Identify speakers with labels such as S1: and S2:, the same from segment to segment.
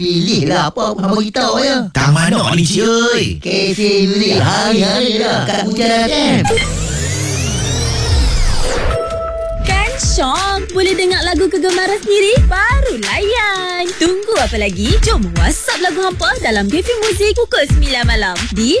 S1: Pilihlah apa hang beritahu ya.
S2: Tang mana ni cik oi?
S1: Cafe Music hari-hari dah kat Putera FM.
S3: Syok, boleh dengar lagu kegemaran sendiri? Baru layan. Tunggu apa lagi? Jom WhatsApp lagu hampa dalam Cafe Music pukul 9 malam di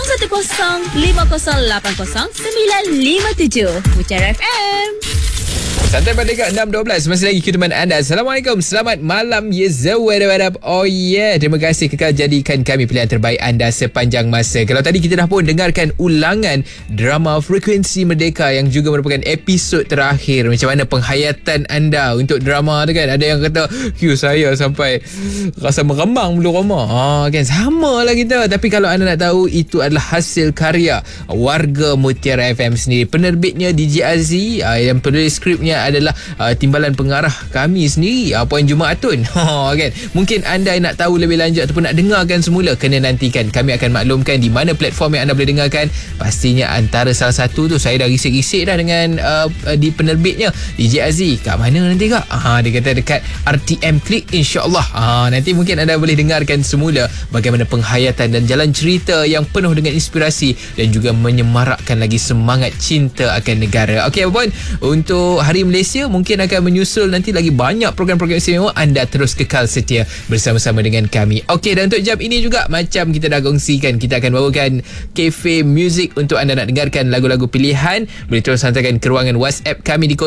S3: 010-5080-957 Putera FM.
S4: Santai Merdeka 6.12. Masih lagi ke teman anda. Assalamualaikum. Selamat malam. What up? Oh yeah. Terima kasih kekal jadikan kami pilihan terbaik anda sepanjang masa. Kalau tadi kita dah pun dengarkan ulangan drama Frekuensi Merdeka yang juga merupakan episod terakhir. Macam mana penghayatan anda untuk drama tu kan? Ada yang kata, saya sampai rasa meremang bulu roma. Kan sama lah kita. Tapi kalau anda nak tahu, itu adalah hasil karya warga Mutiara FM sendiri. Penerbitnya DJ Azzi, yang penulis skripnya adalah timbalan pengarah kami sendiri, Puan Jumaatun. Kan? Mungkin anda nak tahu lebih lanjut ataupun nak dengarkan semula, kena nantikan. Kami akan maklumkan di mana platform yang anda boleh dengarkan. Pastinya antara salah satu tu, saya dah risik-risik dah dengan di penerbitnya DJ Azzi. Kat mana nanti kak? Dia kata dekat RTM Klik, insyaAllah. Nanti mungkin anda boleh dengarkan semula bagaimana penghayatan dan jalan cerita yang penuh dengan inspirasi dan juga menyemarakkan lagi semangat cinta akan negara. Okey, apa pun untuk Hari Malaysia mungkin akan menyusul nanti lagi banyak program-program istimewa. Anda terus kekal setia bersama-sama dengan kami. Okey, dan untuk jam ini juga macam kita dah kongsikan, kita akan bawakan Cafe Music untuk anda nak dengarkan lagu-lagu pilihan. Boleh terus hantarkan ke ruangan WhatsApp kami di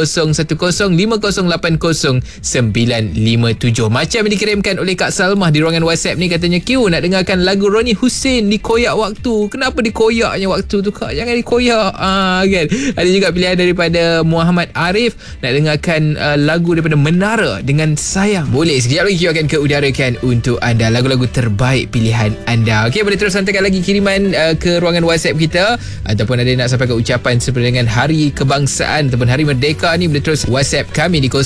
S4: 0150808957. Macam yang dikirimkan oleh Kak Salmah di ruangan WhatsApp ni, katanya Q nak dengarkan lagu Roni Hussein, Dikoyak Waktu. Kenapa dikoyaknya waktu tu kak? Jangan dikoyak. Kan? Ada juga pilihan daripada Muhammad Arif, nak dengarkan lagu daripada Menara dengan Sayang. Boleh, sekejap lagi kita akan keudarakan untuk anda lagu-lagu terbaik pilihan anda. Okey, boleh terus hantarkan lagi kiriman ke ruangan WhatsApp kita, ataupun ada nak sampaikan ucapan seperti dengan Hari Kebangsaan ataupun Hari Merdeka ni, boleh terus WhatsApp kami di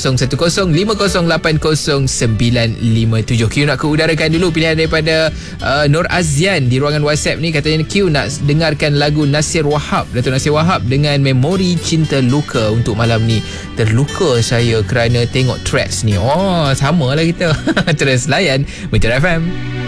S4: 0150808957. Q nak keudarakan dulu pilihan daripada Nur Azian di ruangan WhatsApp ni, katanya Q nak dengarkan lagu Nasir Wahab, Datuk Nasir Wahab dengan Memori Cinta Luka. Untuk malam ni terluka saya kerana tengok tracks ni. Sama lah kita. Terus layan Mutiara FM.